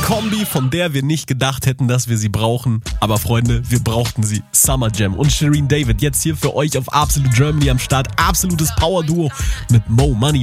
Kombi, von der wir nicht gedacht hätten, dass wir sie brauchen. Aber Freunde, wir brauchten sie. Summer Jam und Shireen David jetzt hier für euch auf Absolute Germany am Start. Absolutes Power-Duo mit Mo Money